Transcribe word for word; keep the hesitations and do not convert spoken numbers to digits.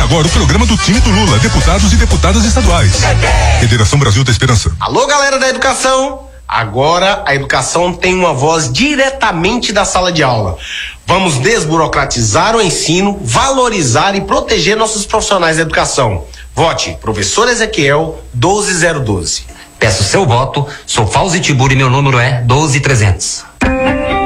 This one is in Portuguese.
agora o programa do time do Lula, deputados e deputadas estaduais. Federação Brasil da Esperança. Alô, galera da educação. Agora a educação tem uma voz diretamente da sala de aula. Vamos desburocratizar o ensino, valorizar e proteger nossos profissionais da educação. Vote professor Ezequiel doze zero doze. Peço seu voto. Sou Fauzi Tiburi e meu número é doze trezentos.